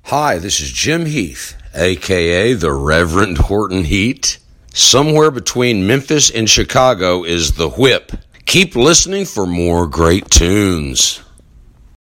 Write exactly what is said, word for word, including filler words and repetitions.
Hi, this is Jim Heath, a k a the Reverend Horton Heat. Somewhere between Memphis and Chicago is the Whip. Keep listening for more great tunes.